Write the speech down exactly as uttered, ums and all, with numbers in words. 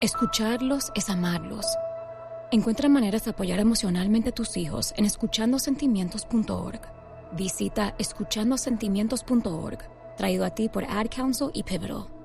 Escucharlos es amarlos. Encuentra maneras de apoyar emocionalmente a tus hijos en escuchando sentimientos punto org. Visita escuchando sentimientos punto org, traído a ti por Ad Council y Pivotal.